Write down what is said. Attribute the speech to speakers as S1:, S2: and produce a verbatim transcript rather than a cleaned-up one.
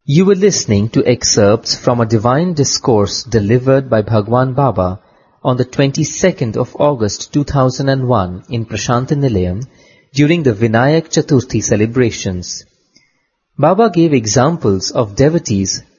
S1: You were listening to excerpts from a divine discourse delivered by Bhagwan Baba on the twenty-second of August two thousand one in Prasanthi Nilayam during the Vinayak Chaturthi celebrations. Baba gave examples of devotees